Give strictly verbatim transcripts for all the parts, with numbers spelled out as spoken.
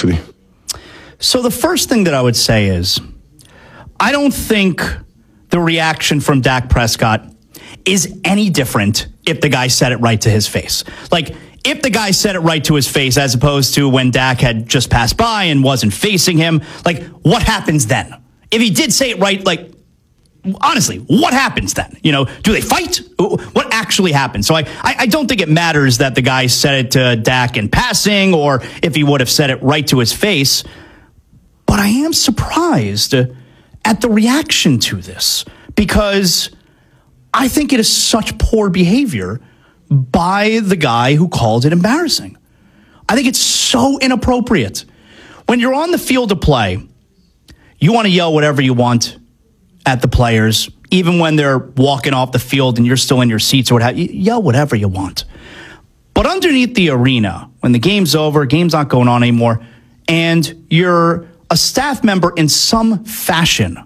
adversity? So the first thing that I would say is, I don't think the reaction from Dak Prescott is any different if the guy said it right to his face. Like, if the guy said it right to his face, as opposed to when Dak had just passed by and wasn't facing him, like, what happens then? If he did say it right, like, honestly, what happens then? You know, do they fight? What actually happens? So I, I, I don't think it matters that the guy said it to Dak in passing or if he would have said it right to his face. But I am surprised at the reaction to this, because I think it is such poor behavior by the guy who called it embarrassing. I think it's so inappropriate. When you're on the field of play, you want to yell whatever you want at the players, even when they're walking off the field and you're still in your seats or what have you. Yell whatever you want. But underneath the arena, when the game's over, game's not going on anymore, and you're a staff member in some fashion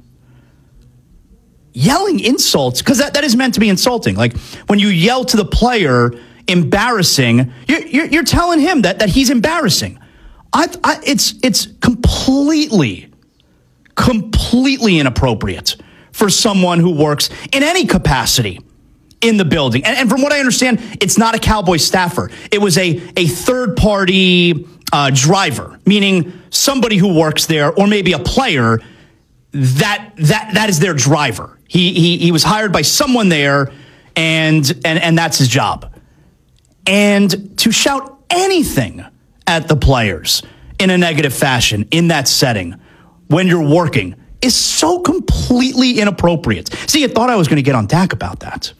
yelling insults, because that, that is meant to be insulting. Like, when you yell to the player embarrassing, you're, you're, you're telling him that, that he's embarrassing. I, I, it's it's completely, completely inappropriate for someone who works in any capacity in the building. And, and from what I understand, it's not a Cowboys staffer. It was a, a third-party uh, driver, meaning somebody who works there, or maybe a player that that that is their driver. He he he was hired by someone there, and and and that's his job. And to shout anything at the players in a negative fashion in that setting when you're working is so completely inappropriate. See, I thought I was going to get on Dak about that.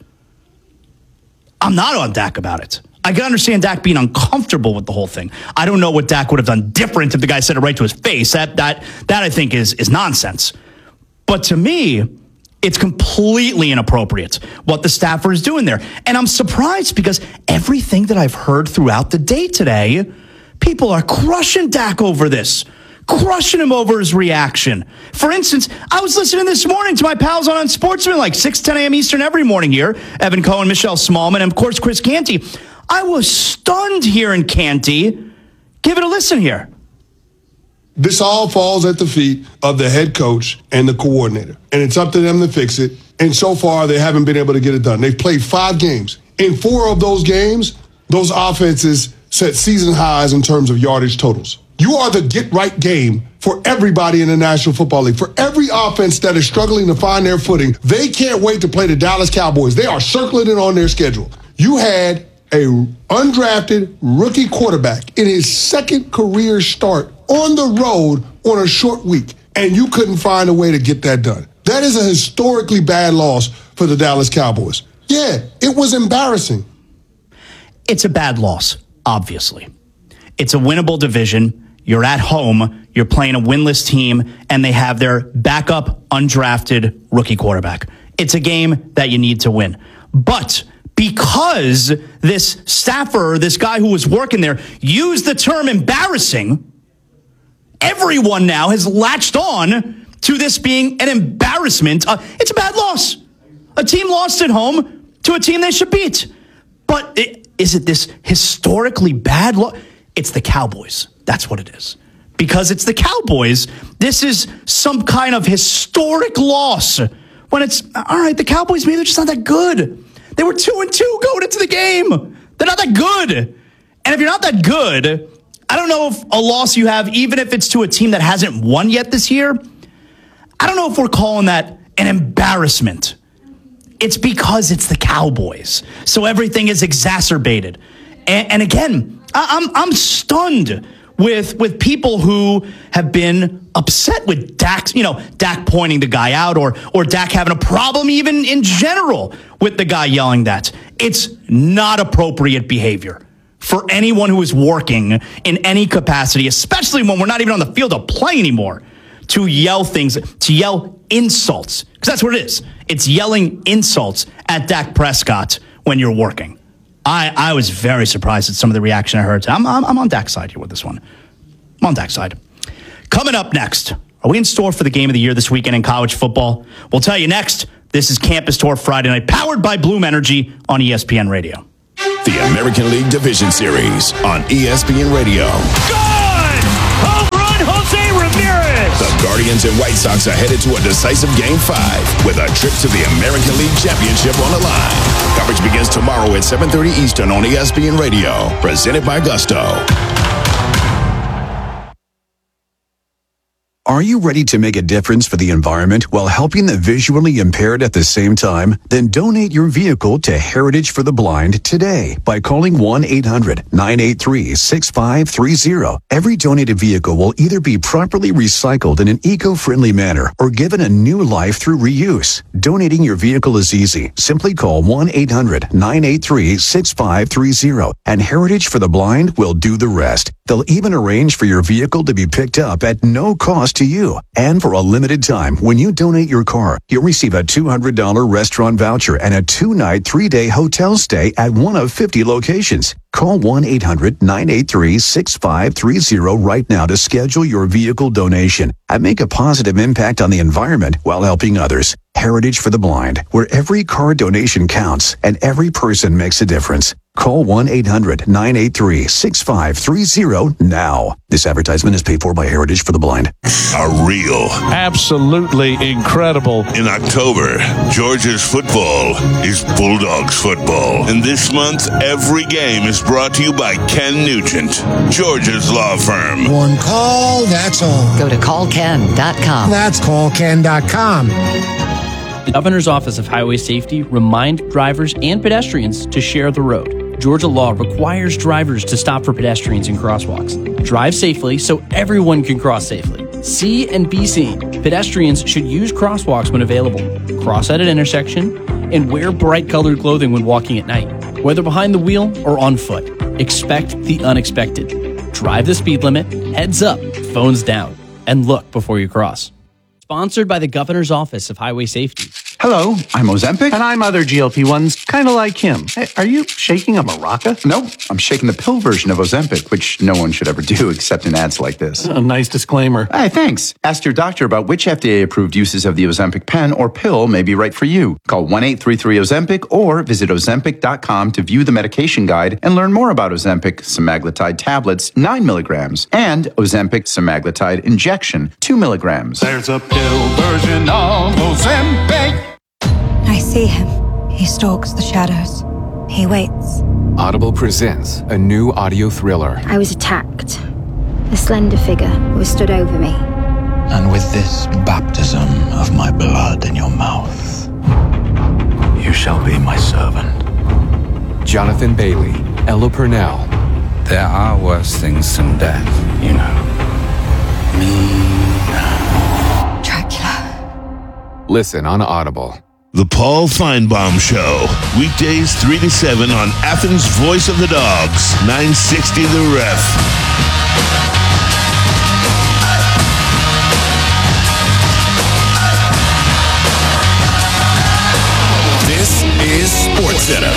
I'm not on Dak about it. I can understand Dak being uncomfortable with the whole thing. I don't know what Dak would have done different if the guy said it right to his face. That that that I think is is nonsense. But to me, it's completely inappropriate what the staffer is doing there. And I'm surprised, because everything that I've heard throughout the day today, people are crushing Dak over this, crushing him over his reaction. For instance, I was listening this morning to my pals on Unsportsman, like six, ten a.m. Eastern every morning here, Evan Cohen, Michelle Smallman, and of course, Chris Canty. I was stunned hearing Canty. Give it a listen here. This all falls at the feet of the head coach and the coordinator, and it's up to them to fix it. And so far, they haven't been able to get it done. They've played five games. In four of those games, those offenses set season highs in terms of yardage totals. You are the get-right game for everybody in the National Football League. For every offense that is struggling to find their footing, they can't wait to play the Dallas Cowboys. They are circling it on their schedule. You had a undrafted rookie quarterback in his second career start on the road on a short week, and you couldn't find a way to get that done. That is a historically bad loss for the Dallas Cowboys. Yeah, it was embarrassing. It's a bad loss, obviously. It's a winnable division. You're at home. You're playing a winless team, and they have their backup undrafted rookie quarterback. It's a game that you need to win. But because this staffer, this guy who was working there, used the term embarrassing, everyone now has latched on to this being an embarrassment. Uh, it's a bad loss. A team lost at home to a team they should beat. But it, is it this historically bad loss? It's the Cowboys. That's what it is. Because it's the Cowboys, this is some kind of historic loss. When it's, all right, the Cowboys, maybe they're just not that good. They were two and two going into the game. They're not that good. And if you're not that good, I don't know if a loss you have, even if it's to a team that hasn't won yet this year, I don't know if we're calling that an embarrassment. It's because it's the Cowboys. So everything is exacerbated. And, and again, I, I'm I'm stunned with with people who have been upset with Dak, you know, Dak pointing the guy out, or or Dak having a problem even in general with the guy yelling that. It's not appropriate behavior for anyone who is working in any capacity, especially when we're not even on the field of play anymore, to yell things, to yell insults, because that's what it is. It's yelling insults at Dak Prescott when you're working. I, I was very surprised at some of the reaction I heard. I'm, I'm, I'm on Dak's side here with this one. I'm on Dak's side. Coming up next, are we in store for the game of the year this weekend in college football? We'll tell you next. This is Campus Tour Friday Night, powered by Bloom Energy on E S P N Radio. The American League Division Series on E S P N Radio. Good! Home Guardians and White Sox are headed to a decisive Game five with a trip to the American League Championship on the line. Coverage begins tomorrow at seven thirty Eastern on E S P N Radio, presented by Gusto. Are you ready to make a difference for the environment while helping the visually impaired at the same time? Then donate your vehicle to Heritage for the Blind today by calling one eight hundred nine eight three six five three zero. Every donated vehicle will either be properly recycled in an eco-friendly manner or given a new life through reuse. Donating your vehicle is easy. Simply call one eight hundred nine eight three six five three zero and Heritage for the Blind will do the rest. They'll even arrange for your vehicle to be picked up at no cost to you. And for a limited time, when you donate your car, you'll receive a two hundred dollars restaurant voucher and a two-night, three-day hotel stay at one of fifty locations. Call one eight hundred nine eight three six five three zero right now to schedule your vehicle donation and make a positive impact on the environment while helping others. Heritage for the Blind, where every car donation counts and every person makes a difference. Call one eight hundred nine eight three six five three zero now. This advertisement is paid for by Heritage for the Blind. A real. Absolutely incredible. In October, Georgia's football is Bulldogs football. And this month, every game is brought to you by Ken Nugent, Georgia's law firm. One call, that's all. Go to call ken dot com. That's call ken dot com. The Governor's Office of Highway Safety remind drivers and pedestrians to share the road. Georgia law requires drivers to stop for pedestrians in crosswalks. Drive safely so everyone can cross safely. See and be seen. Pedestrians should use crosswalks when available, cross at an intersection, and wear bright-colored clothing when walking at night. Whether behind the wheel or on foot, expect the unexpected. Drive the speed limit, heads up, phones down, and look before you cross. Sponsored by the Governor's Office of Highway Safety. Hello, I'm Ozempic. And I'm other G L P ones, kind of like him. Hey, are you shaking a maraca? No, I'm shaking the pill version of Ozempic, which no one should ever do except in ads like this. A nice disclaimer. Hey, thanks. Ask your doctor about which F D A-approved uses of the Ozempic pen or pill may be right for you. Call one eight three three Ozempic or visit ozempic dot com to view the medication guide and learn more about Ozempic semaglutide tablets, nine milligrams, and Ozempic semaglutide injection, two milligrams. There's a pill version of Ozempic. I see him. He stalks the shadows. He waits. Audible presents a new audio thriller. I was attacked. A slender figure was stood over me. And with this baptism of my blood in your mouth, you shall be my servant. Jonathan Bailey, Ella Purnell. There are worse things than death, you know. Me. Dracula. Listen on Audible. The Paul Feinbaum Show, weekdays three to seven on Athens' Voice of the Dogs, nine sixty The Ref. This is SportsCenter.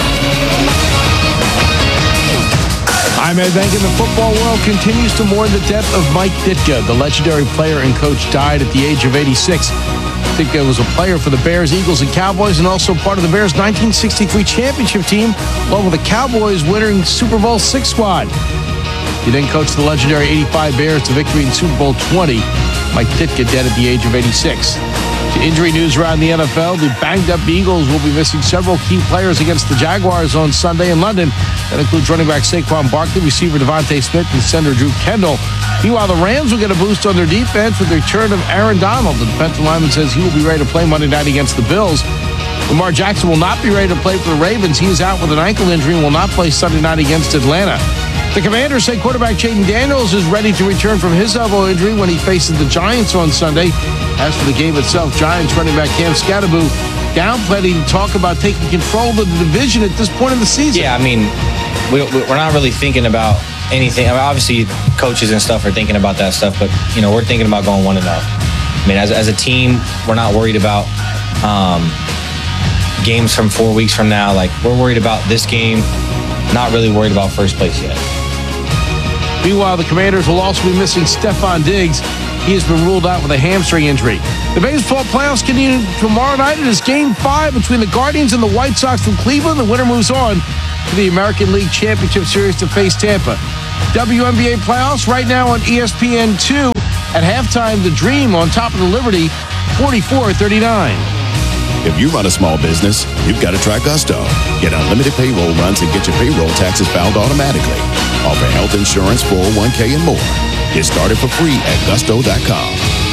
I'm Ed Bank, and the football world continues to mourn the death of Mike Ditka. The legendary player and coach died at the age of eighty-six. Ditka was a player for the Bears, Eagles, and Cowboys, and also part of the Bears' nineteen sixty-three championship team, along with the Cowboys winning Super Bowl six squad. He then coached the legendary eighty-five Bears to victory in Super Bowl twenty. Mike Ditka dead at the age of eighty-six. To injury news around the N F L, the banged-up Eagles will be missing several key players against the Jaguars on Sunday in London. That includes running back Saquon Barkley, receiver Devontae Smith, and center Drew Kendall. Meanwhile, the Rams will get a boost on their defense with the return of Aaron Donald. The defensive lineman says he will be ready to play Monday night against the Bills. Lamar Jackson will not be ready to play for the Ravens. He is out with an ankle injury and will not play Sunday night against Atlanta. The Commanders say quarterback Jaden Daniels is ready to return from his elbow injury when he faces the Giants on Sunday. As for the game itself, Giants running back Cam Scatterbo downplayed to talk about taking control of the division at this point in the season. Yeah, I mean, we, we're not really thinking about anything. I mean, obviously, coaches and stuff are thinking about that stuff, but, you know, we're thinking about going one and oh. I mean, as, as a team, we're not worried about um, games from four weeks from now. Like, we're worried about this game, not really worried about first place yet. Meanwhile, the Commanders will also be missing Stephon Diggs. He has been ruled out with a hamstring injury. The baseball playoffs continue tomorrow night. It is Game five between the Guardians and the White Sox from Cleveland. The winner moves on to the American League Championship Series to face Tampa. W N B A playoffs right now on E S P N two. At halftime, the Dream on top of the Liberty, forty-four thirty-nine. If you run a small business, you've got to try Gusto. Get unlimited payroll runs and get your payroll taxes filed automatically. Offer health insurance, four oh one k, and more. Get started for free at gusto dot com.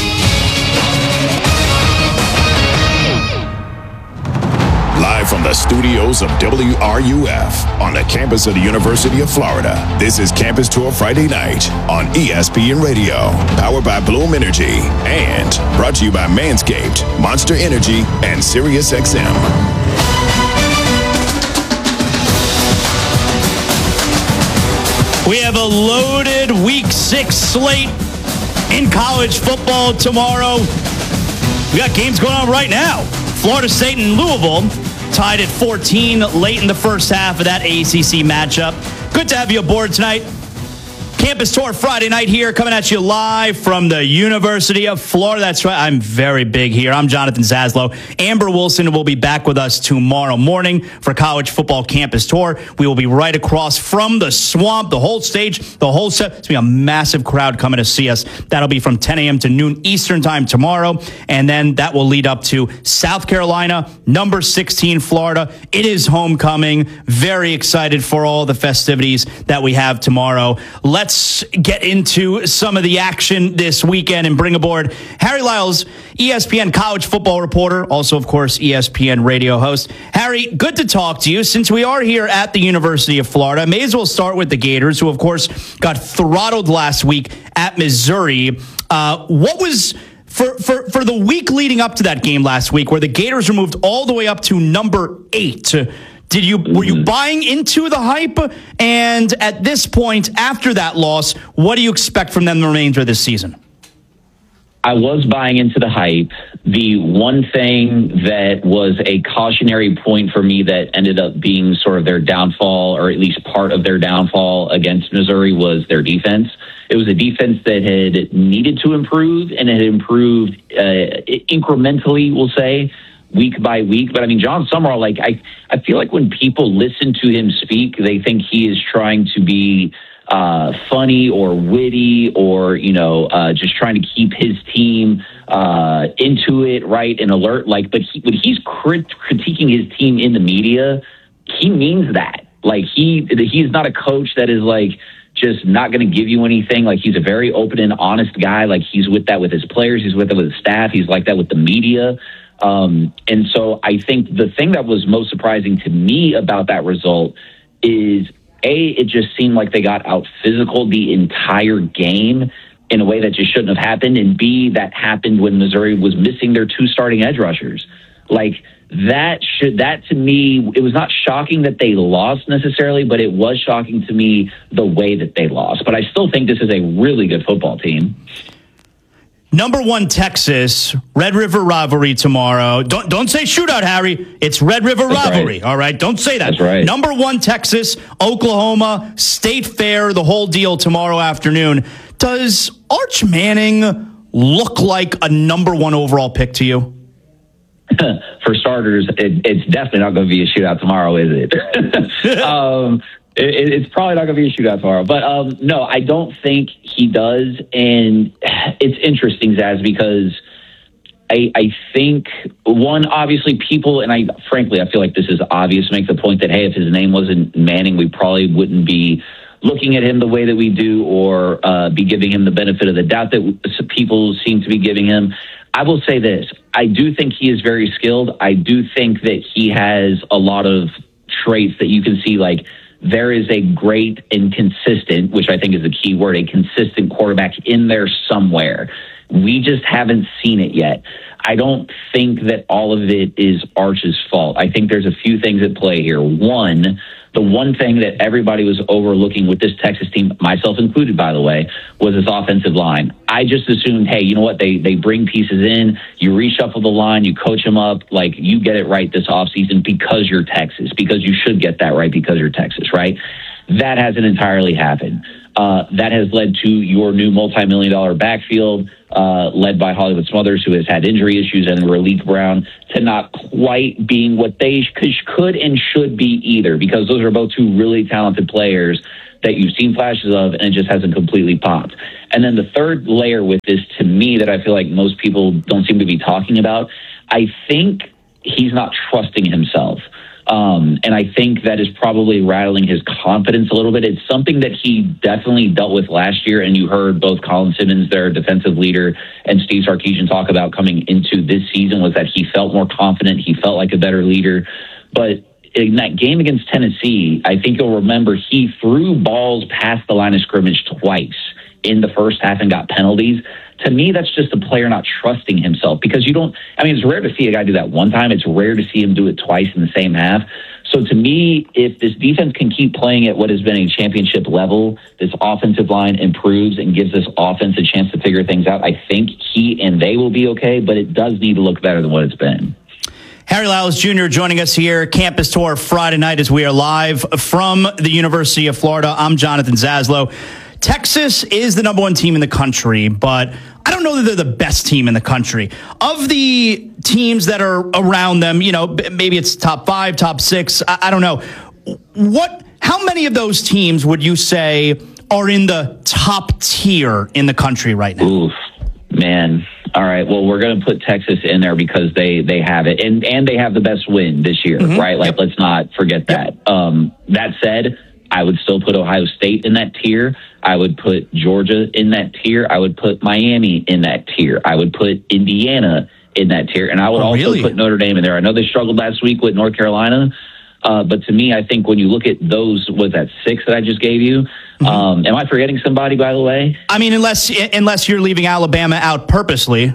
Live from the studios of W R U F on the campus of the University of Florida, this is Campus Tour Friday night on E S P N Radio, powered by Bloom Energy, and brought to you by Manscaped, Monster Energy, and Sirius X M. We have a loaded week six slate in college football tomorrow. We got games going on right now. Florida State and Louisville tied at fourteen late in the first half of that A C C matchup. Good to have you aboard tonight. Campus Tour Friday night here, coming at you live from the University of Florida. That's right, I'm very big here. I'm Jonathan Zaslow. Amber Wilson will be back with us tomorrow morning for College Football Campus Tour. We will be right across from the swamp, the whole stage, the whole set. It's going to be a massive crowd coming to see us. That'll be from ten a.m. to noon Eastern time tomorrow. And then that will lead up to South Carolina, number sixteen, Florida. It is homecoming. Very excited for all the festivities that we have tomorrow. Let's get into some of the action this weekend and bring aboard Harry Lyles, E S P N college football reporter, also, of course, E S P N radio host. Harry, good to talk to you. Since we are here at the University of Florida, may as well start with the Gators, who, of course, got throttled last week at Missouri. Uh, what was... For, for for the week leading up to that game last week, where the Gators were moved all the way up to number eight, did you were you buying into the hype? And at this point, after that loss, what do you expect from them the remainder of this season? I was buying into the hype. The one thing that was a cautionary point for me that ended up being sort of their downfall, or at least part of their downfall against Missouri, was their defense. It was a defense that had needed to improve, and it had improved uh, incrementally, we'll say, week by week. But I mean, John Summerall, like I, I feel like when people listen to him speak, they think he is trying to be uh, funny or witty, or, you know, uh, just trying to keep his team uh, into it, right, and alert. Like, but he, when he's crit- critiquing his team in the media, he means that. Like, he he's not a coach that is like just not going to give you anything. Like, he's a very open and honest guy. Like, he's with that with his players. He's with that with his staff. He's like that with the media. Um, and so I think the thing that was most surprising to me about that result is, A, it just seemed like they got out physical the entire game in a way that just shouldn't have happened. And B, that happened when Missouri was missing their two starting edge rushers. Like, that should, that to me, it was not shocking that they lost necessarily, but it was shocking to me the way that they lost. But I still think this is a really good football team. Number one, Texas, Red River rivalry tomorrow. Don't don't say shootout, Harry. It's Red River That's rivalry. Right. All right, don't say that. That's right. Number one, Texas, Oklahoma, State Fair, the whole deal tomorrow afternoon. Does Arch Manning look like a number one overall pick to you? For starters, it, it's definitely not going to be a shootout tomorrow, is it? um, it? It's probably not going to be a shootout tomorrow. But um, no, I don't think he does. And it's interesting, Zaz, because I, I think, one, obviously people, and I frankly, I feel like this is obvious, make the point that, hey, if his name wasn't Manning, we probably wouldn't be looking at him the way that we do, or uh, be giving him the benefit of the doubt that people seem to be giving him. I will say this. I do think he is very skilled. I do think that he has a lot of traits that you can see, like there is a great and consistent, which I think is the key word, a consistent quarterback in there somewhere. We just haven't seen it yet. I don't think that all of it is Arch's fault. I think there's a few things at play here. One, the one thing that everybody was overlooking with this Texas team, myself included, by the way, was this offensive line. I just assumed, hey, you know what? They they bring pieces in, you reshuffle the line, you coach them up, like you get it right this offseason because you're Texas, because you should get that right because you're Texas, right? That hasn't entirely happened. Uh, that has led to your new multi-million dollar backfield, uh, led by Hollywood Smothers, who has had injury issues, and Raleek Brown, to not quite being what they could and should be either, because those are both two really talented players that you've seen flashes of, and it just hasn't completely popped. And then the third layer with this, to me, that I feel like most people don't seem to be talking about, I think he's not trusting himself. Um, and I think that is probably rattling his confidence a little bit. It's something that he definitely dealt with last year, and you heard both Colin Simmons, their defensive leader, and Steve Sarkisian talk about coming into this season, was that he felt more confident, he felt like a better leader. But in that game against Tennessee, I think you'll remember he threw balls past the line of scrimmage twice in the first half and got penalties. To me, that's just a player not trusting himself, because you don't, I mean, it's rare to see a guy do that one time. It's rare to see him do it twice in the same half. So to me, if this defense can keep playing at what has been a championship level, this offensive line improves and gives this offense a chance to figure things out, I think he and they will be okay, but it does need to look better than what it's been. Harry Lyles Junior joining us here, Campus Tour Friday night, as we are live from the University of Florida. I'm Jonathan Zaslow. Texas is the number one team in the country, but I don't know that they're the best team in the country. Of the teams that are around them, you know, maybe it's top five, top six, I, I don't know. What? How many of those teams would you say are in the top tier in the country right now? Oof, man. All right. Well, we're going to put Texas in there because they, they have it, and, and they have the best win this year, mm-hmm. right? Like, yep. Let's not forget that. Yep. Um, that said, I would still put Ohio State in that tier. I would put Georgia in that tier. I would put Miami in that tier. I would put Indiana in that tier. And I would oh, also really? put Notre Dame in there. I know they struggled last week with North Carolina. Uh, but to me, I think when you look at those, was that six that I just gave you? Mm-hmm. Um, am I forgetting somebody, by the way? I mean, unless unless you're leaving Alabama out purposely.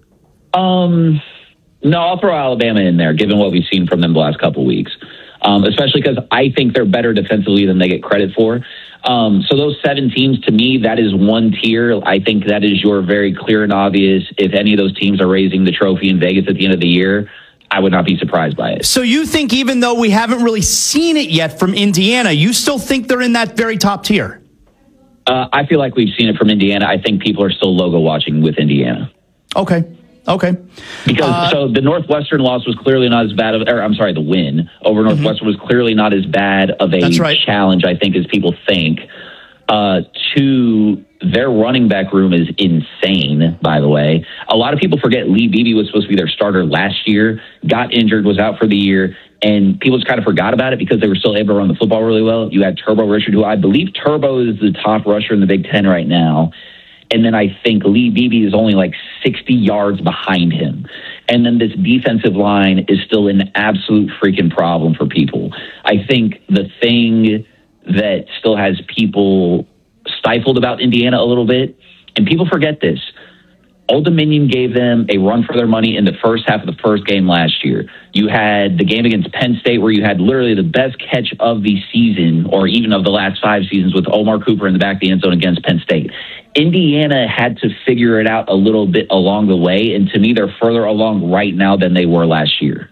Um, no, I'll throw Alabama in there, given what we've seen from them the last couple weeks. Um, especially because I think they're better defensively than they get credit for. Um, so those seven teams, to me, that is one tier. I think that is your very clear and obvious. If any of those teams are raising the trophy in Vegas at the end of the year, I would not be surprised by it. So you think, even though we haven't really seen it yet from Indiana, you still think they're in that very top tier? Uh, I feel like we've seen it from Indiana. I think people are still logo watching with Indiana. Okay. Okay. Because uh, so the Northwestern loss was clearly not as bad of, or I'm sorry, the win over Northwestern mm-hmm. was clearly not as bad of a right. challenge, I think, as people think. Uh, two, their running back room is insane, by the way. A lot of people forget Lee Beebe was supposed to be their starter last year, got injured, was out for the year, and people just kind of forgot about it because they were still able to run the football really well. You had Turbo Richard, who I believe Turbo is the top rusher in the Big Ten right now. And then I think Lee Beebe is only like sixty yards behind him. And then this defensive line is still an absolute freaking problem for people. I think the thing that still has people stifled about Indiana a little bit, and people forget this, Old Dominion gave them a run for their money in the first half of the first game last year. You had the game against Penn State where you had literally the best catch of the season, or even of the last five seasons, with Omar Cooper in the back of the end zone against Penn State. Indiana had to figure it out a little bit along the way, and to me, they're further along right now than they were last year.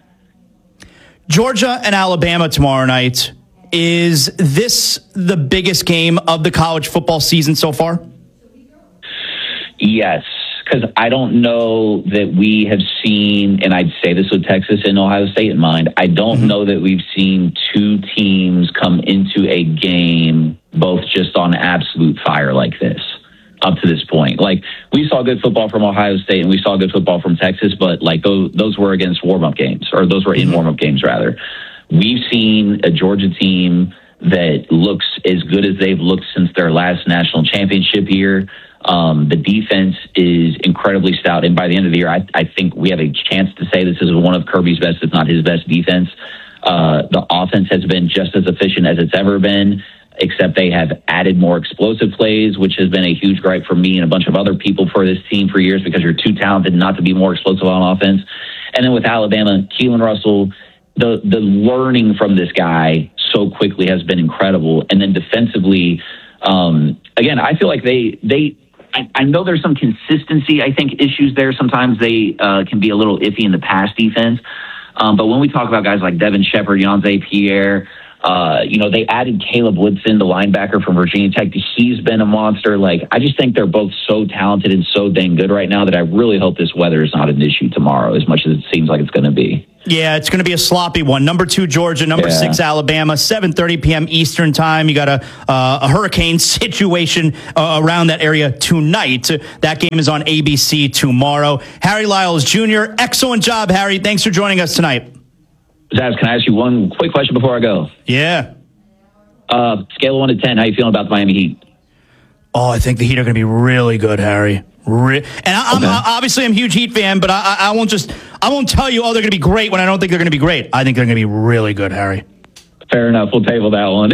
Georgia and Alabama tomorrow night. Is this the biggest game of the college football season so far? Yes, because I don't know that we have seen, and I'd say this with Texas and Ohio State in mind, I don't mm-hmm. know that we've seen two teams come into a game both just on absolute fire like this up to this point. Like, we saw good football from Ohio State and we saw good football from Texas, but like those, those were against warm-up games, or those were in mm-hmm. warm-up games rather. We've seen a Georgia team that looks as good as they've looked since their last national championship year. Um, the defense is incredibly stout, and by the end of the year, I, I think we have a chance to say this is one of Kirby's best, if not his best defense. Uh, the offense has been just as efficient as it's ever been, except they have added more explosive plays, which has been a huge gripe for me and a bunch of other people for this team for years, because you're too talented not to be more explosive on offense. And then with Alabama, Keelan Russell, the the learning from this guy so quickly has been incredible. And then defensively, um, again, I feel like they they I, I know there's some consistency, I think, issues there. Sometimes they uh, can be a little iffy in the pass defense. Um, but when we talk about guys like Devin Shepard, Yonze Pierre, Uh, you know, they added Caleb Woodson, the linebacker from Virginia Tech. He's been a monster. Like, I just think they're both so talented and so dang good right now that I really hope this weather is not an issue tomorrow, as much as it seems like it's going to be. Yeah, it's going to be a sloppy one. Number two, Georgia. Number Yeah. six, Alabama. seven thirty p.m. Eastern time. You got a uh, a hurricane situation uh, around that area tonight. That game is on A B C tomorrow. Harry Lyles Junior Excellent job, Harry. Thanks for joining us tonight. Zaz, can I ask you one quick question before I go? Yeah. Uh, scale of one to ten, how you feeling about the Miami Heat? Oh, I think the Heat are going to be really good, Harry. Re- and I, I'm, Okay. I, obviously, I'm a huge Heat fan, but I, I, I won't just I won't tell you, oh, they're going to be great when I don't think they're going to be great. I think they're going to be really good, Harry. Fair enough. We'll table that one.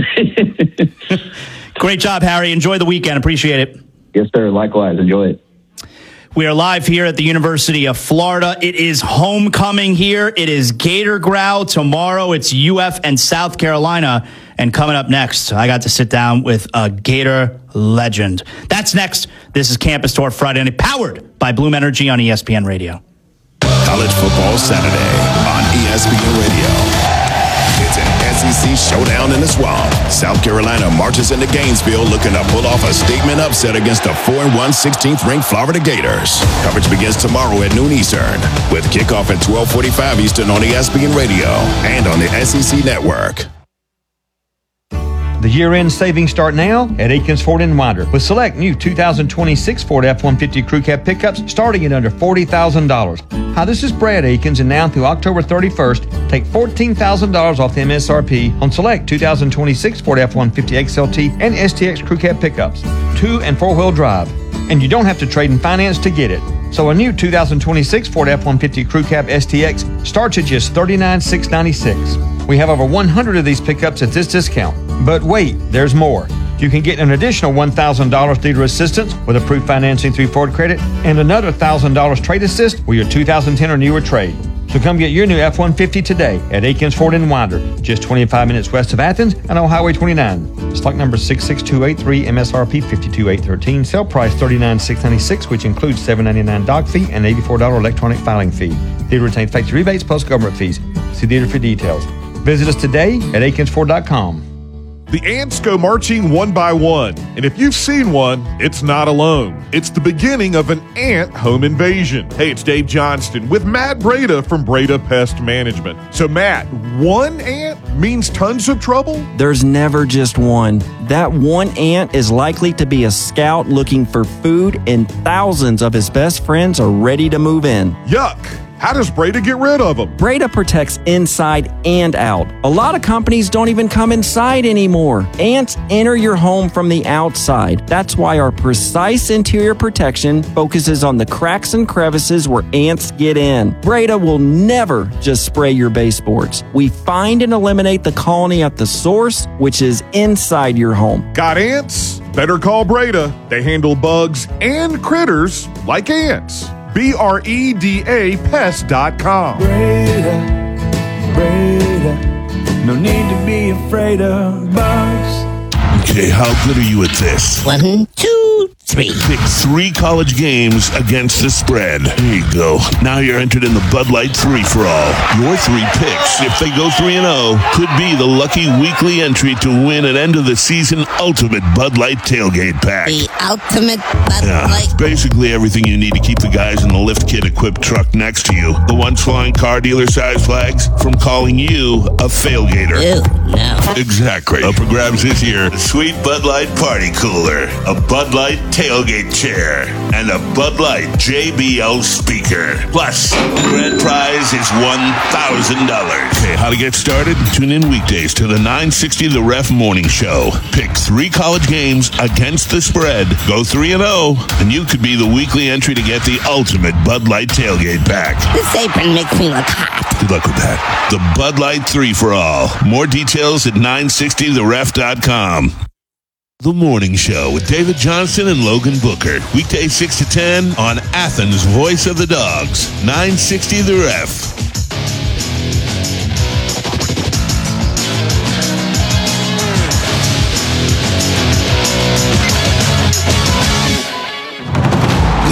Great job, Harry. Enjoy the weekend. Appreciate it. Yes, sir. Likewise. Enjoy it. We are live here at the University of Florida. It is homecoming here. It is Gator Growl. Tomorrow it's U F and South Carolina. And coming up next, I got to sit down with a Gator legend. That's next. This is Campus Tour Friday Night, powered by Bloom Energy on E S P N Radio. College Football Saturday on E S P N Radio. It's an S E C showdown in the swamp. South Carolina marches into Gainesville looking to pull off a statement upset against the four and one sixteenth ranked Florida Gators. Coverage begins tomorrow at noon Eastern with kickoff at twelve forty-five Eastern on E S P N Radio and on the S E C Network. The year-end savings start now at Aikens Ford and Winder with select new two thousand twenty-six Ford F one fifty Crew Cab pickups starting at under forty thousand dollars. Hi, this is Brad Aikens, and now through October thirty-first, take fourteen thousand dollars off the M S R P on select two thousand twenty-six Ford F one fifty X L T and S T X Crew Cab pickups, two and four-wheel drive. And you don't have to trade in finance to get it. So a new two thousand twenty-six Ford F one fifty Crew Cab S T X starts at just thirty-nine thousand six hundred ninety-six dollars. We have over one hundred of these pickups at this discount. But wait, there's more. You can get an additional one thousand dollars dealer assistance with approved financing through Ford Credit and another one thousand dollars trade assist with your two thousand ten or newer trade. So come get your new F one fifty today at Aikens Ford and Winder, just twenty-five minutes west of Athens and on Highway twenty-nine. Stock number six six two eight three, M S R P five two eight one three, sale price thirty-nine thousand six hundred ninety-six dollars, which includes seven dollars and ninety-nine cents dock fee and eighty-four dollars electronic filing fee. Theater retains factory rebates plus government fees. See theater for details. Visit us today at aikens ford dot com. The ants go marching one by one, and if you've seen one, it's not alone. It's the beginning of an ant home invasion. Hey, it's Dave Johnston with Matt Breda from Breda Pest Management. So, Matt, one ant means tons of trouble? There's never just one. That one ant is likely to be a scout looking for food, and thousands of his best friends are ready to move in. Yuck! How does Breda get rid of them? Breda protects inside and out. A lot of companies don't even come inside anymore. Ants enter your home from the outside. That's why our precise interior protection focuses on the cracks and crevices where ants get in. Breda will never just spray your baseboards. We find and eliminate the colony at the source, which is inside your home. Got ants? Better call Breda. They handle bugs and critters like ants. B R E D A pest dot com. Breda, Breda, no need to be afraid of bugs. Okay, how good are you at this? One, two, three. Pick three college games against the spread. There you go. Now you're entered in the Bud Light three for all. Your three picks, if they go three and oh, could be the lucky weekly entry to win an end of the season ultimate Bud Light tailgate pack. The ultimate Bud Yeah, Light. basically everything you need to keep the guys in the lift kit equipped truck next to you, the ones flying car dealer size flags, from calling you a failgater. Ew, no. Exactly. Up for grabs this year, a sweet Bud Light party cooler, a Bud Light tailgate chair, and a Bud Light J B L speaker. Plus, the grand prize is one thousand dollars. Okay, how to get started? Tune in weekdays to the nine sixty The Ref Morning Show. Pick three college games against the spread. Go three and oh, and you could be the weekly entry to get the ultimate Bud Light tailgate pack. This apron makes me look hot. Good luck with that. The Bud Light three for all. More details at nine sixty the ref dot com. The Morning Show with David Johnson and Logan Booker. Weekday six to ten on Athens' Voice of the Dogs. nine sixty The Ref.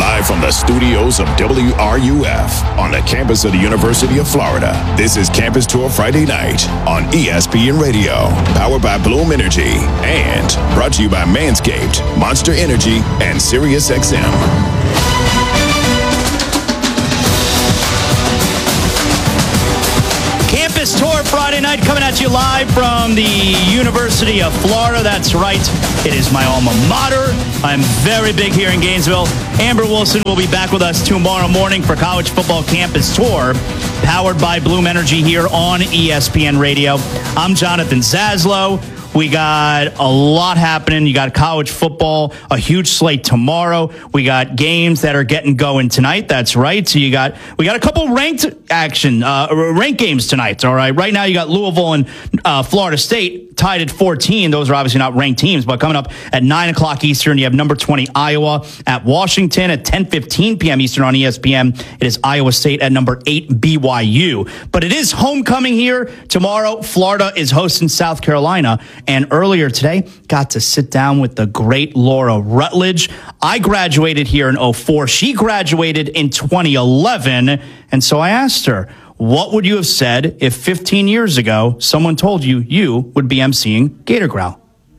Live from the studios of W R U F on the campus of the University of Florida, this is Campus Tour Friday night on E S P N Radio, powered by Bloom Energy, and brought to you by Manscaped, Monster Energy, and SiriusXM. Campus Tour Friday night coming at you live from the University of Florida. That's right. It is my alma mater. I'm very big here in Gainesville. Amber Wilson will be back with us tomorrow morning for College Football Campus Tour, powered by Bloom Energy here on E S P N Radio. I'm Jonathan Zaslow. We got a lot happening. You got college football, a huge slate tomorrow. We got games that are getting going tonight. That's right. So you got, we got a couple ranked action, uh, ranked games tonight. All right. Right now you got Louisville and uh, Florida State tied at fourteen. Those are obviously not ranked teams, but coming up at nine o'clock Eastern, you have number twenty Iowa at Washington at ten fifteen p.m. Eastern on E S P N. It is Iowa State at number eight B Y U. But it is homecoming here tomorrow. Florida is hosting South Carolina. And earlier today, got to sit down with the great Laura Rutledge. I graduated here in oh four. She graduated in twenty eleven. And so I asked her, what would you have said if fifteen years ago someone told you you would be emceeing Gator Growl?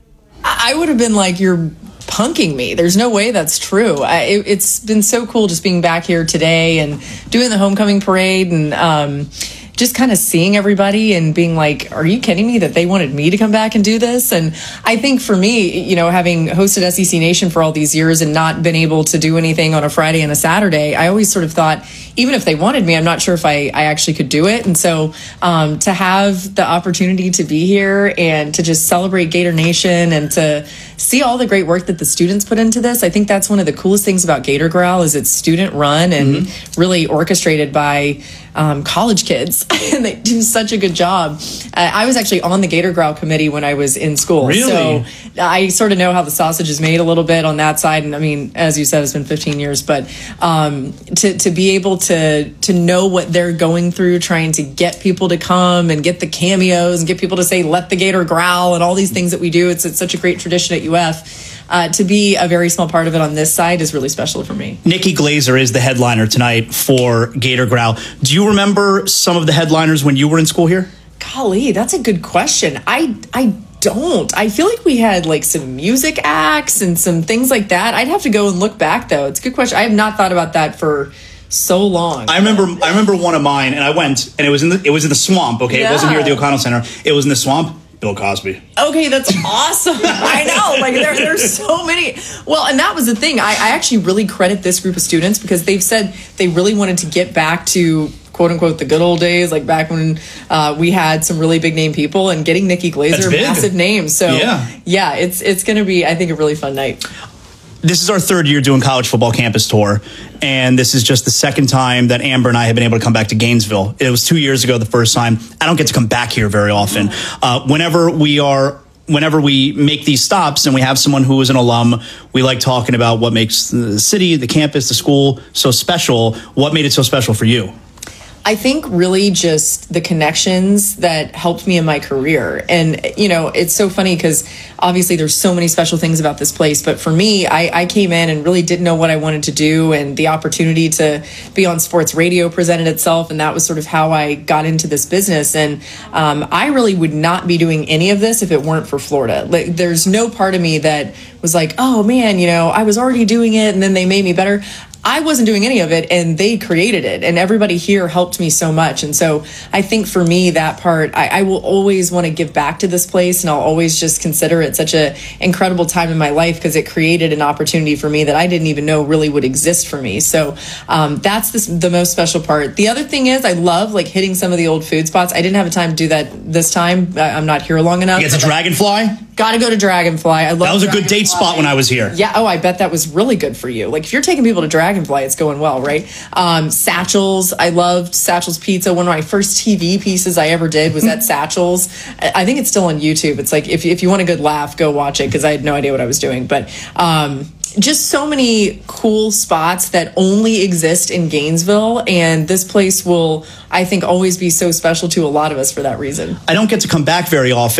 I would have been like, you're punking me. There's no way that's true. I, it, it's been so cool just being back here today and doing the homecoming parade and um, just kind of seeing everybody and being like, are you kidding me that they wanted me to come back and do this? And I think for me, you know, having hosted S E C Nation for all these years and not been able to do anything on a Friday and a Saturday, I always sort of thought, even if they wanted me, I'm not sure if I, I actually could do it. And so um, to have the opportunity to be here and to just celebrate Gator Nation and to see all the great work that the students put into this, I think that's one of the coolest things about Gator Growl is it's student run and mm-hmm. really orchestrated by um, college kids. And they do such a good job. Uh, I was actually on the Gator Growl committee when I was in school. Really? So I sort of know how the sausage is made a little bit on that side. And I mean, as you said, it's been fifteen years, but um, to, to be able to, to know what they're going through, trying to get people to come and get the cameos and get people to say, let the Gator growl and all these things that we do. It's, it's such a great tradition at U F. Uh, to be a very small part of it on this side is really special for me. Nikki Glazer is the headliner tonight for Gator Growl. Do you remember some of the headliners when you were in school here? Golly, that's a good question. I I don't. I feel like we had like some music acts and some things like that. I'd have to go and look back though. It's a good question. I have not thought about that for so long. I remember I remember one of mine, and I went, and it was in the it was in the swamp. Okay, yeah. It wasn't here at the O'Connell Center. It was in the swamp. Bill Cosby. Okay, that's awesome. I know. Like there, there's so many. Well, and that was the thing. I, I actually really credit this group of students because they've said they really wanted to get back to quote unquote the good old days, like back when uh, we had some really big name people, and getting Nikki Glazer, massive name. So yeah, yeah it's it's going to be, I think, a really fun night. This is our third year doing College Football Campus Tour, and this is just the second time that Amber and I have been able to come back to Gainesville. It was two years ago the first time. I don't get to come back here very often. Uh, whenever we are, whenever we make these stops and we have someone who is an alum, we like talking about what makes the city, the campus, the school so special. What made it so special for you? I think really just the connections that helped me in my career. And, you know, it's so funny because obviously there's so many special things about this place. But for me, I, I came in and really didn't know what I wanted to do. And the opportunity to be on sports radio presented itself. And that was sort of how I got into this business. And um, I really would not be doing any of this if it weren't for Florida. Like, there's no part of me that was like, oh, man, you know, I was already doing it and then they made me better. I wasn't doing any of it, and they created it, and everybody here helped me so much. And so I think for me, that part, I, I will always want to give back to this place, and I'll always just consider it such an incredible time in my life because it created an opportunity for me that I didn't even know really would exist for me. So um, that's this, the most special part. The other thing is I love like hitting some of the old food spots. I didn't have time to do that this time. I'm not here long enough. You get to Dragonfly? Got to go to Dragonfly. I love that was a Dragonfly. Good date spot when I was here. Yeah. Oh, I bet that was really good for you. Like if you're taking people to Dragonfly, it's going well, right? Um, Satchels. I loved Satchels Pizza. One of my first T V pieces I ever did was at Satchels. I think it's still on YouTube. It's like if if you want a good laugh, go watch it because I had no idea what I was doing. But um, just so many cool spots that only exist in Gainesville, and this place will, I think, always be so special to a lot of us for that reason. I don't get to come back very often.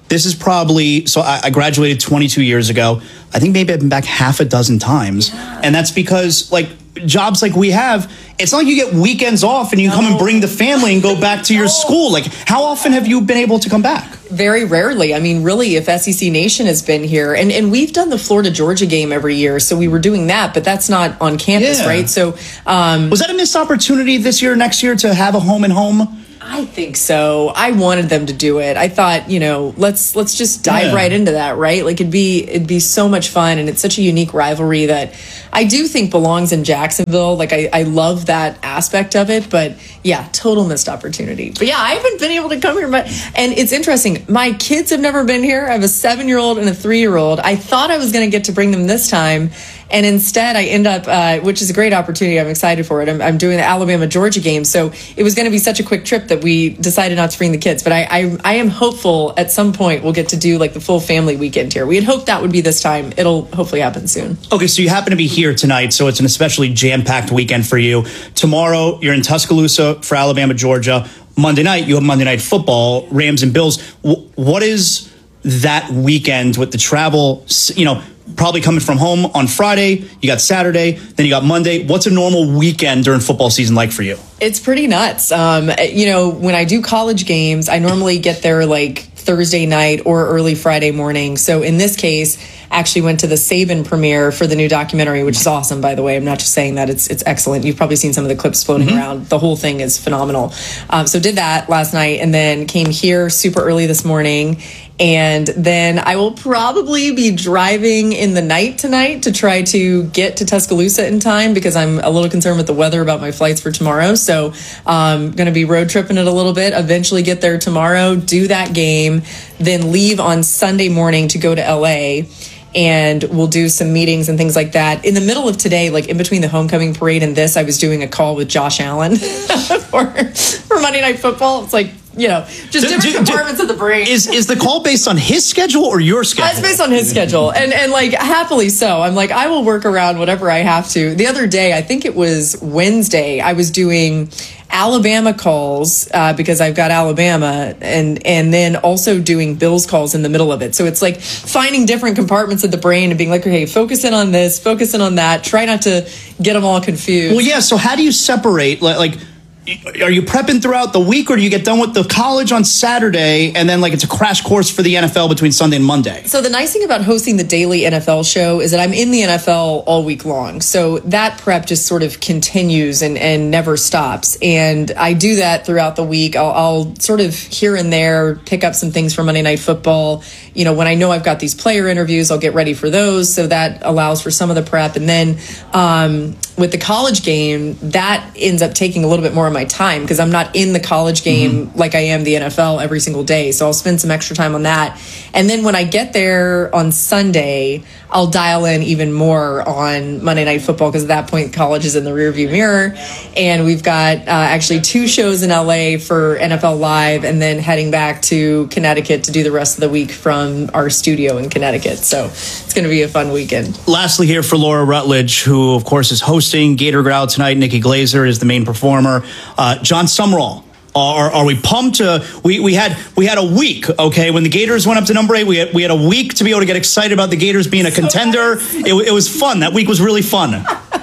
This is probably, so I, I graduated twenty-two years ago. I think maybe I've been back half a dozen times. Yeah. And that's because, like, jobs like we have, it's not like you get weekends off and you no. come and bring the family and go back to your no. school. Like, how often have you been able to come back? Very rarely. I mean, really, if S E C Nation has been here, and, and we've done the Florida-Georgia game every year, so we were doing that, but that's not on campus, yeah. right? So, um, was that a missed opportunity this year, next year, to have a home and home? I think so. I wanted them to do it. I thought, you know, let's let's just dive yeah. right into that, right? Like it'd be it'd be so much fun, and it's such a unique rivalry that I do think belongs in Jacksonville. Like I, I love that aspect of it, but yeah, total missed opportunity. But yeah, I haven't been able to come here, but and it's interesting. My kids have never been here. I have a seven-year-old and a three-year-old. I thought I was going to get to bring them this time. And instead, I end up, uh, which is a great opportunity. I'm excited for it. I'm, I'm doing the Alabama-Georgia game. So it was going to be such a quick trip that we decided not to bring the kids. But I, I, I am hopeful at some point we'll get to do like the full family weekend here. We had hoped that would be this time. It'll hopefully happen soon. Okay, so you happen to be here tonight, so it's an especially jam-packed weekend for you. Tomorrow, you're in Tuscaloosa for Alabama-Georgia. Monday night, you have Monday Night Football, Rams and Bills. W- what is that weekend with the travel, you know, probably coming from home on Friday, you got Saturday, then you got Monday. What's a normal weekend during football season like for you? It's pretty nuts. Um, you know, when I do college games, I normally get there like Thursday night or early Friday morning. So in this case, actually went to the Saban premiere for the new documentary, which is awesome, by the way. I'm not just saying that. It's it's excellent. You've probably seen some of the clips floating mm-hmm. around. The whole thing is phenomenal. Um, so did that last night and then came here super early this morning. And then I will probably be driving in the night tonight to try to get to Tuscaloosa in time because I'm a little concerned with the weather about my flights for tomorrow. So I'm um, going to be road tripping it a little bit, eventually get there tomorrow, do that game, then leave on Sunday morning to go to L A, and we'll do some meetings and things like that. In the middle of today, like in between the homecoming parade and this, I was doing a call with Josh Allen for, for Monday Night Football. It's like, you know, just different do, compartments do, of the brain. Is is the call based on his schedule or your schedule? It's based on his schedule. And, and like, happily so. I'm like, I will work around whatever I have to. The other day, I think it was Wednesday, I was doing Alabama calls uh, because I've got Alabama and and then also doing Bills calls in the middle of it. So it's like finding different compartments of the brain and being like, okay, focus in on this, focus in on that, try not to get them all confused. Well, yeah, so how do you separate, like, like are you prepping throughout the week, or do you get done with the college on Saturday and then like it's a crash course for the N F L between Sunday and Monday? So the nice thing about hosting the daily N F L show is that I'm in the N F L all week long. So that prep just sort of continues and, and never stops. And I do that throughout the week. I'll, I'll sort of here and there pick up some things for Monday Night Football. You know, when I know I've got these player interviews, I'll get ready for those. So that allows for some of the prep. And then um, with the college game, that ends up taking a little bit more of my time because I'm not in the college game mm-hmm. like I am the N F L every single day. So I'll spend some extra time on that. And then when I get there on Sunday, I'll dial in even more on Monday Night Football because at that point, college is in the rearview mirror. And we've got uh, actually two shows in L A for N F L Live and then heading back to Connecticut to do the rest of the week from our studio in Connecticut. So it's going to be a fun weekend. Lastly here for Laura Rutledge, who, of course, is hosting Gator Growl tonight. Nikki Glazer is the main performer. Uh, John Summerall. Are, are we pumped? Uh, we we had we had a week, okay, when the Gators went up to number eight. We had, we had a week to be able to get excited about the Gators being a so contender. Nice. It, it was fun. That week was really fun.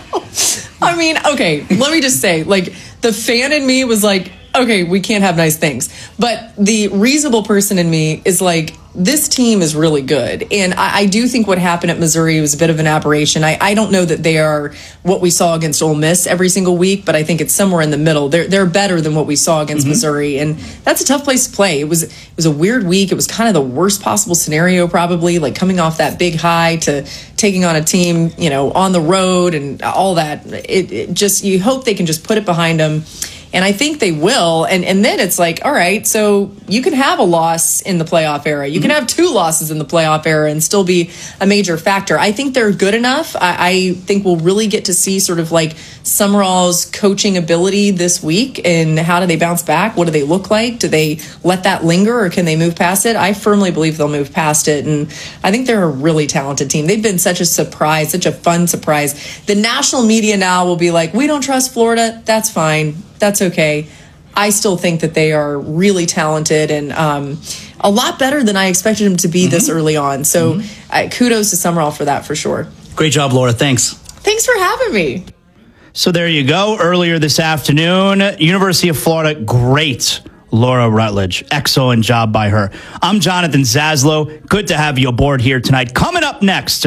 I mean, okay, let me just say, like, the fan in me was like, okay, we can't have nice things. But the reasonable person in me is like, this team is really good. And I, I do think what happened at Missouri was a bit of an aberration. I, I don't know that they are what we saw against Ole Miss every single week, but I think it's somewhere in the middle. They're they're better than what we saw against mm-hmm. Missouri. And that's a tough place to play. It was it was a weird week. It was kind of the worst possible scenario, probably, like coming off that big high to taking on a team, you know, on the road and all that. It, it just, you hope they can just put it behind them. And I think they will. And and then it's like, all right, so you can have a loss in the playoff era. You can have two losses in the playoff era and still be a major factor. I think they're good enough. I, I think we'll really get to see sort of like Summerall's coaching ability this week and how do they bounce back? What do they look like? Do they let that linger or can they move past it? I firmly believe they'll move past it. And I think they're a really talented team. They've been such a surprise, such a fun surprise. The national media now will be like, we don't trust Florida. That's fine. That's okay. I still think that they are really talented and um, a lot better than I expected them to be mm-hmm. this early on. So mm-hmm. uh, kudos to Summerall for that for sure. Great job, Laura. Thanks. Thanks for having me. So there you go. Earlier this afternoon, University of Florida, great Laura Rutledge. Excellent job by her. I'm Jonathan Zaslow. Good to have you aboard here tonight. Coming up next,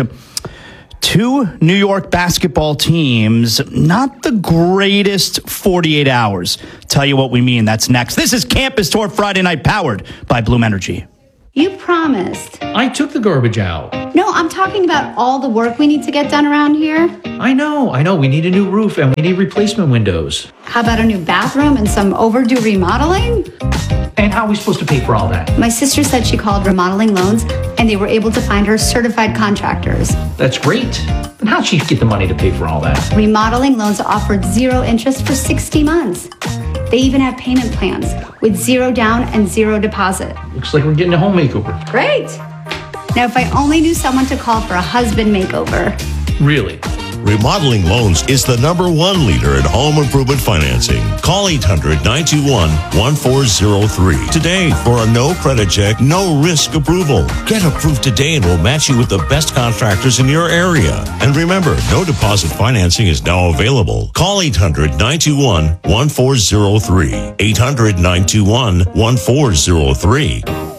two New York basketball teams, not the greatest forty-eight hours. Tell you what we mean. That's next. This is Campus Tour Friday Night, powered by Bloom Energy. You promised. I took the garbage out. No, I'm talking about all the work we need to get done around here. I know, I know. We need a new roof and we need replacement windows. How about a new bathroom and some overdue remodeling? And how are we supposed to pay for all that? My sister said she called Remodeling Loans and they were able to find her certified contractors. That's great. But how'd she get the money to pay for all that? Remodeling Loans offered zero interest for sixty months. They even have payment plans with zero down and zero deposit. Looks like we're getting a home makeover. Great. Now, if I only knew someone to call for a husband makeover. Really? Remodeling Loans is the number one leader in home improvement financing. Call eight hundred, nine two one, one four zero three today for a no credit check, no risk approval. Get approved today and we'll match you with the best contractors in your area. And remember, no deposit financing is now available. Call eight hundred, nine two one, one four zero three. eight hundred, nine two one, one four zero three.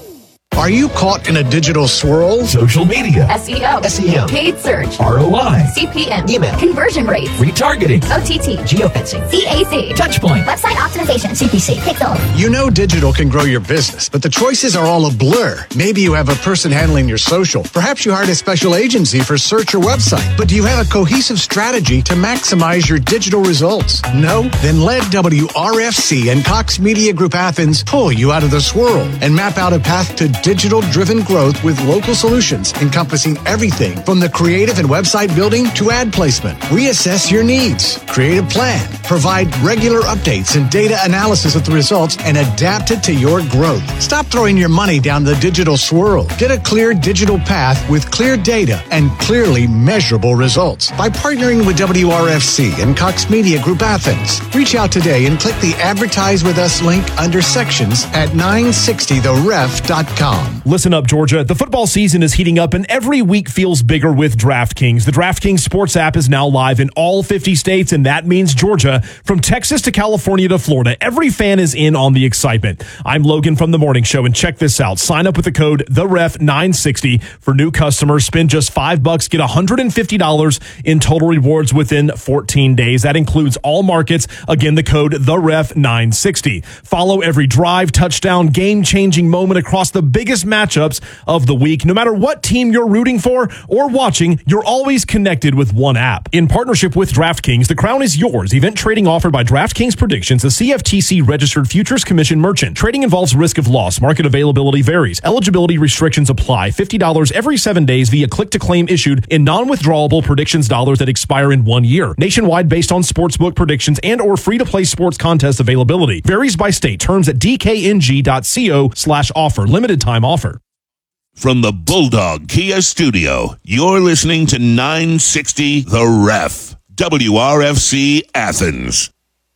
Are you caught in a digital swirl? Social media. S E O. S E M. Paid search. R O I. C P M. Email. Conversion rates. Retargeting. O T T. Geofencing. C A C. Touchpoint. Website optimization. C P C. Pixel. You know digital can grow your business, but the choices are all a blur. Maybe you have a person handling your social. Perhaps you hired a special agency for search or website. But do you have a cohesive strategy to maximize your digital results? No? Then let W R F C and Cox Media Group Athens pull you out of the swirl and map out a path to digital-driven growth with local solutions encompassing everything from the creative and website building to ad placement. We assess your needs, create a plan, provide regular updates and data analysis of the results, and adapt it to your growth. Stop throwing your money down the digital swirl. Get a clear digital path with clear data and clearly measurable results by partnering with W R F C and Cox Media Group Athens. Reach out today and click the Advertise with Us link under sections at nine sixty the ref dot com. Listen up, Georgia. The football season is heating up and every week feels bigger with DraftKings. The DraftKings Sports app is now live in all fifty states, and that means Georgia. From Texas to California to Florida, every fan is in on the excitement. I'm Logan from The Morning Show, and check this out. Sign up with the code the ref nine sixty for new customers. Spend just five bucks, get one hundred fifty dollars in total rewards within fourteen days. That includes all markets. Again, the code the ref nine sixty. Follow every drive, touchdown, game-changing moment across the biggest matchups of the week. No matter what team you're rooting for or watching, you're always connected with one app. In partnership with DraftKings, the crown is yours. Event trading offered by DraftKings Predictions, a C F T C-registered futures commission merchant. Trading involves risk of loss. Market availability varies. Eligibility restrictions apply. fifty dollars every seven days via click-to-claim issued in non-withdrawable predictions dollars that expire in one year. Nationwide based on sportsbook predictions and or free-to-play sports contest availability. Varies by state. Terms at d k n g dot co slash offer. Limited time offer. From the Bulldog Kia Studio, you're listening to nine sixty The Ref, W R F C Athens.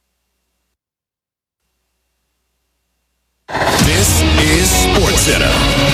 This is SportsCenter.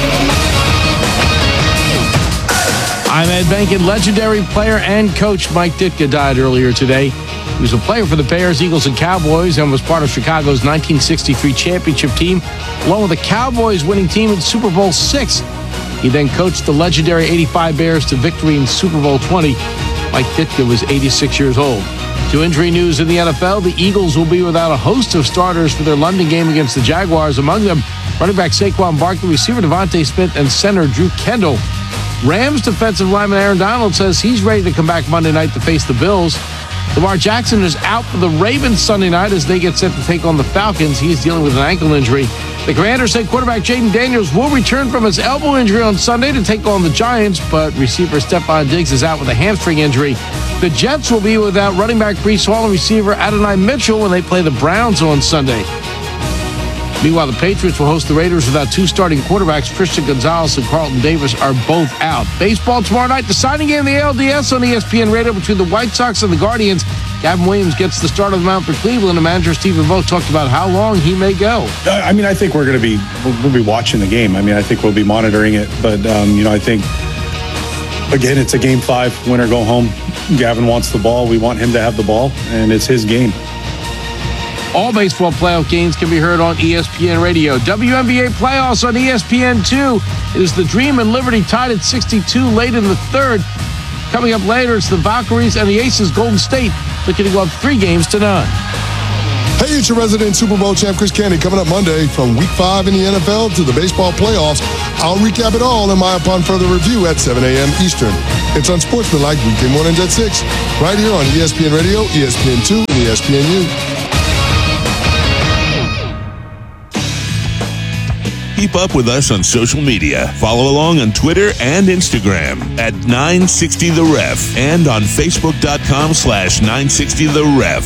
I'm Ed Benkin. Legendary player and coach Mike Ditka died earlier today. He was a player for the Bears, Eagles, and Cowboys and was part of Chicago's nineteen sixty-three championship team, along with the Cowboys winning team in Super Bowl six. He then coached the legendary eighty-five Bears to victory in Super Bowl twenty. Mike Ditka was eighty-six years old. To injury news in the N F L, the Eagles will be without a host of starters for their London game against the Jaguars. Among them, running back Saquon Barkley, receiver Devontae Smith, and center Drew Kendall. Rams defensive lineman Aaron Donald says he's ready to come back Monday night to face the Bills. Lamar Jackson is out for the Ravens Sunday night as they get set to take on the Falcons. He's dealing with an ankle injury. The Commanders say quarterback Jaden Daniels will return from his elbow injury on Sunday to take on the Giants, but receiver Stephon Diggs is out with a hamstring injury. The Jets will be without running back Breece Hall and receiver Adonai Mitchell when they play the Browns on Sunday. Meanwhile, the Patriots will host the Raiders without two starting quarterbacks. Christian Gonzalez and Carlton Davis are both out. Baseball tomorrow night, the signing game of the A L D S on E S P N Radio between the White Sox and the Guardians. Gavin Williams gets the start of the mound for Cleveland, and manager Stephen Vogt talked about how long he may go. I mean, I think we're going to be we'll, we'll be watching the game. I mean, I think we'll be monitoring it. But um, you know, I think again, it's a game five, win or go home. Gavin wants the ball. We want him to have the ball, and it's his game. All baseball playoff games can be heard on E S P N Radio. W N B A playoffs on E S P N two. It is the Dream and Liberty tied at sixty-two late in the third. Coming up later, it's the Valkyries and the Aces. Golden State looking to go up three games to none. Hey, it's your resident Super Bowl champ, Chris Candy, coming up Monday from Week five in the N F L to the baseball playoffs. I'll recap it all in my upon further review at seven a.m. Eastern. It's Unsportsmanlike weekday mornings at six, right here on E S P N Radio, E S P N two, and E S P N U. Keep up with us on social media. Follow along on Twitter and Instagram at nine sixty the ref and on Facebook.com slash 960 the ref.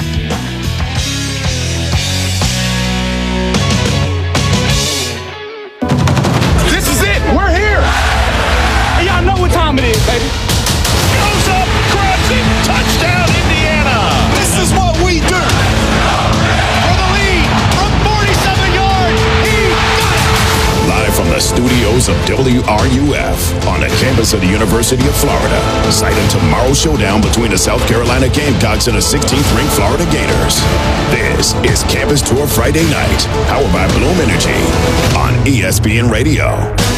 This is it. We're here. And y'all know what time it is, baby. Goes up, grabs it, touchdown, Indiana. This is what we do. For the lead from forty-seven yards, he got it. Live from the studios of W R U F on the campus of the University of Florida. Sight of tomorrow's showdown between the South Carolina Gamecocks and the sixteenth ranked Florida Gators. This is Campus Tour Friday Night, powered by Bloom Energy on E S P N Radio.